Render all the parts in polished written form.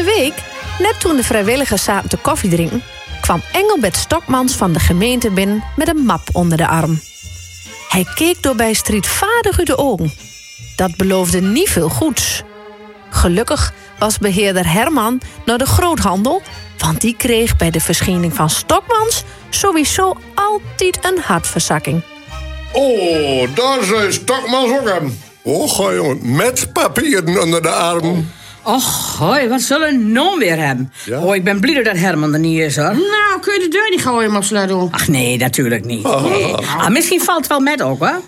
de week, net toen de vrijwilligers zaten te koffie drinken, kwam Engelbert Stokmans van de gemeente binnen met een map onder de arm. Hij keek doorbij strijdvaardig uit de ogen. Dat beloofde niet veel goeds. Gelukkig was beheerder Herman naar de groothandel, want die kreeg bij de verschijning van Stokmans sowieso altijd een hartverzakking. Oh, daar zijn Stokmans ook hem. Oh, jongen, met papieren onder de arm. Och, hoi, wat zullen we nou weer hebben? Ja? Oh, ik ben blij dat Herman er niet is, hoor. Nou, kun je de deur niet gooien op sleutel? Ach nee, natuurlijk niet. Nee. Misschien valt het wel met ook, hoor.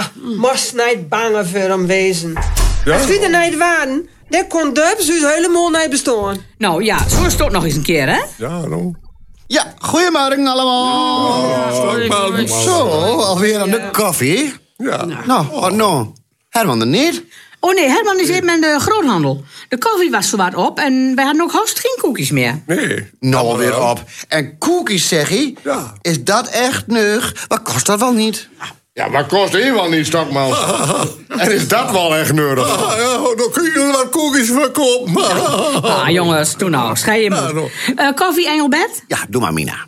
Moest niet bang voor hem wezen. Ja? Als we er niet waren, dan kon Dubbershuis helemaal niet bestaan. Nou ja, zo is het ook nog eens een keer, hè? Ja, nou. Ja, goedemorgen allemaal. Stokmans. Zo, alweer aan de koffie. Ja. Nou, Herman er niet. Oh nee, Herman is even met de groothandel. De koffie was zowat op en wij hadden ook haast geen koekjes meer. Nee. Nou, alweer op. En cookies, zeg je? Ja. Is dat echt neug? Wat kost dat wel niet? Ja, maar kost hier wel niet, Stokmans. En is dat wel echt nodig? Ja, dan kun je wat koekjes verkopen. Jongens, toen nou, schei je moet. Koffie, Engelbert? Ja, doe maar, Mina.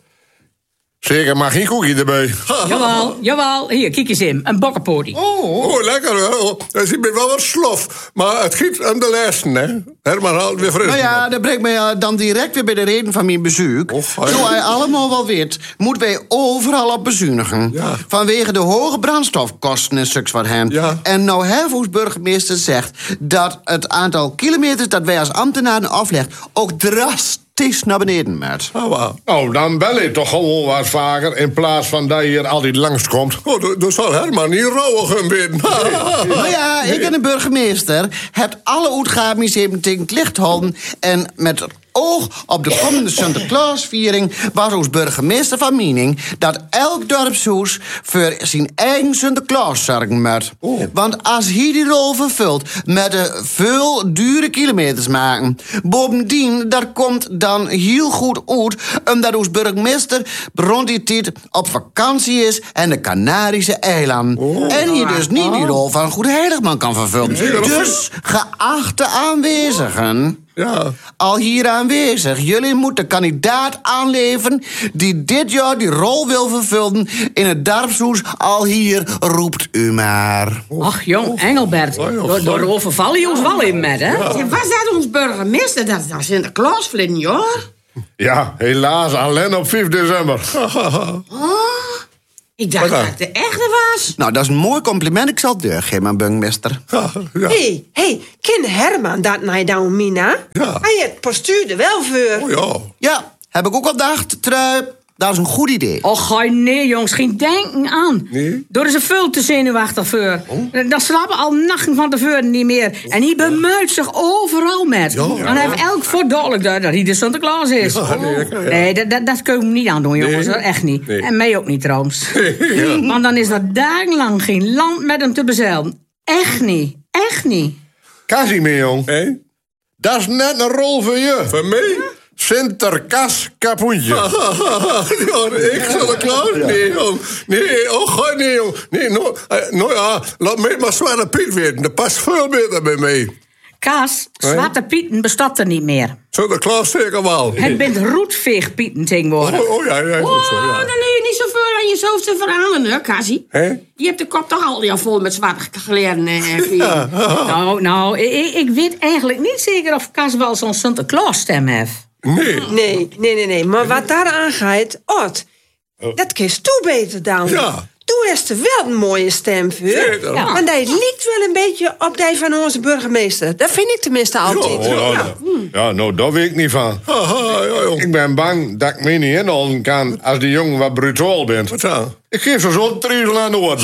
Zeker, maar geen koekje erbij. Jawel. Hier, kijk eens in. Een bokkenpotie. Oh, lekker wel. Dat is wel wat slof. Maar het giet aan de lessen, hè. Herman haalt weer fris. Nou ja, dat brengt mij dan direct weer bij de reden van mijn bezoek. Zo hij allemaal wel weet, moeten wij overal op bezuinigen. Ja. Vanwege de hoge brandstofkosten en stuks wat hen. Ja. En nou Hervoes burgemeester zegt dat het aantal kilometers dat wij als ambtenaren afleggen ook drastisch naar beneden met. Nou, dan bel je toch gewoon wat vaker in plaats van dat je hier altijd langskomt. Oh, dan zal Herman niet rouwig gaan weten. Nou ja, ik en de burgemeester heb alle uitgaven even tegen het licht houden en met oog op de komende Sinterklaasviering was ons burgemeester van mening dat elk dorpshuis voor zijn eigen Sinterklaas zorgen moet. Want als hij die rol vervult met de veel dure kilometers maken, bovendien, dat komt dan heel goed uit omdat ons burgemeester rond die tijd op vakantie is en de Canarische eilanden. En hij dus niet die rol van goed heiligman kan vervullen. Dus, geachte aanwezigen, Ja. al hier aanwezig, jullie moeten de kandidaat aanleveren die dit jaar die rol wil vervullen in het dorpshuis. Al hier roept u maar. Ach jong, Engelbert. Door overvallen je ons wel even met, hè? Ja, was dat ons burgemeester? Dat is Sinterklaas verleden jaar. Ja, helaas alleen op 5 december. Ik dacht dat het de echte was. Nou, dat is een mooi compliment. Ik zal het doorgeven, mijn burgemeester. Ja. Hey, ken Herman dat nou dan, Mina? Ja. Hij het postuur er wel voor. Oh ja. Ja, heb ik ook al gedacht. Trui, dat is een goed idee. Och, nee jongens, geen denken aan. Nee? Door is er veel te zenuwachtig voor. Dan slapen al nachten van tevoren niet meer. En hij bemuit zich overal met. Dan heeft elk voor duidelijk dat hij de Sinterklaas is. Nee, dat kun je hem niet aandoen, jongens. Nee. Hoor. Echt niet. Nee. En mij ook niet, trouwens. Want dan is dat dagenlang geen land met hem te bezeilen. Echt niet. Echt niet. Casimir, jong. Hé? Dat is net een rol voor je. Voor mij? Sinterkas kapoentje. Ik zal het klaar? Nee, jong. Nee, jong. Nee, nou ja, laat mij maar Zwarte Piet weten. Dat past veel beter bij mij. Kaas, Zwarte Pieten bestaat er niet meer. Sinterklaas zeker wel. Het bent roetveegpieten tegenwoordig. Oh ja. Dan leer je niet zoveel aan je hoofd te verhalen, hè, Cassie? Hè? Je hebt de kop toch al ja, vol met zwarte kleren. Nou, ik weet eigenlijk niet zeker of Kaas wel zo'n Sinterklaas-stem heeft. Nee. Maar wat daar aangaat, Ot, dat kiest toe beter dan. Ja. Toen is er wel een mooie stem voor. Zeker. Ja. Want hij lijkt wel een beetje op die van onze burgemeester. Dat vind ik tenminste altijd. Ja, nou, daar weet ik niet van. Ik ben bang dat ik me niet inhouden kan als die jongen wat brutaal bent. Wat dan? Ik geef ze zo'n triezel aan de oren.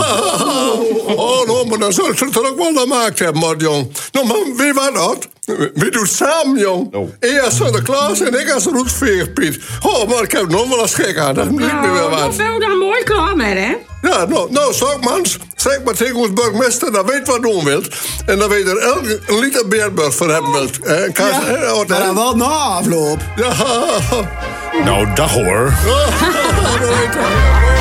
Nou, maar dan zou ik het er ook wel naar gemaakt hebben, maar jong. Nou, maar wie was dat? We doen samen, jong. Ik als Sinterklaas en ik als roetveegpiet. Oh, maar ik heb nog wel eens gek aan. Dat lijkt me wel Daar wat. ben je dan mooi klaar met, hè? Ja, nou, Stokmans, zeg maar tegen ons burgemeester dat weet wat doen wilt. En dat weet er elk een liter beerburg voor hebben wilt. Maar dan wel na afloop. Ja. Nou, dag hoor.